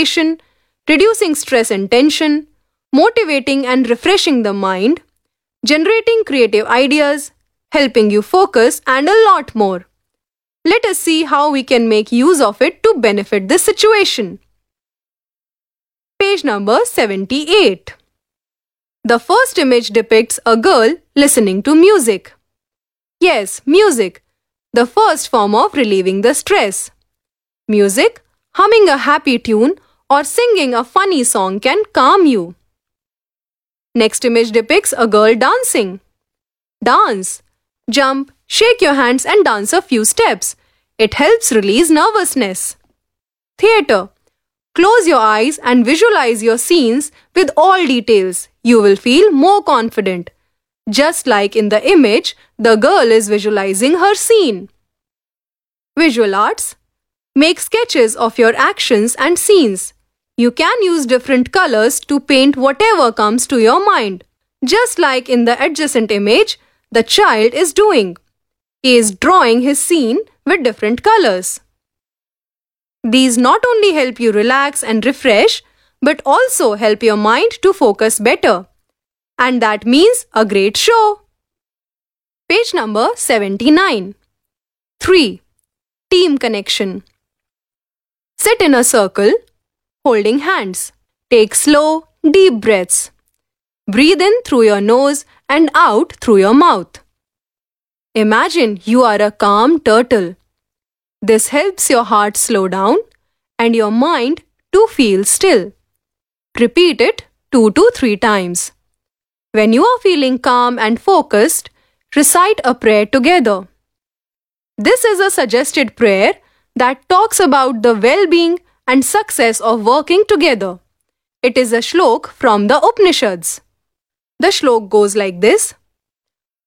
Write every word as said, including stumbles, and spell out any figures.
relaxation, reducing stress and tension, motivating and refreshing the mind, generating creative ideas, helping you focus, and a lot more. Let us see how we can make use of it to benefit this situation. Page number seventy-eight. The first image depicts a girl listening to music. Yes, music, the first form of relieving the stress. Music, humming a happy tune or singing a funny song can calm you. Next image depicts a girl dancing. Dance. Jump, shake your hands and dance a few steps. It helps release nervousness. Theatre. Close your eyes and visualize your scenes with all details. You will feel more confident. Just like in the image, the girl is visualizing her scene. Visual arts. Make sketches of your actions and scenes. You can use different colors to paint whatever comes to your mind. Just like in the adjacent image, the child is doing. He is drawing his scene with different colors. These not only help you relax and refresh, but also help your mind to focus better. And that means a great show. Page number seventy-nine. three. Team connection. Sit in a circle, holding hands. Take slow, deep breaths. Breathe in through your nose and out through your mouth. Imagine you are a calm turtle. This helps your heart slow down and your mind to feel still. Repeat it two to three times. When you are feeling calm and focused, recite a prayer together. This is a suggested prayer that talks about the well-being and success of working together. It is a shlok from the Upanishads. The shlok goes like this.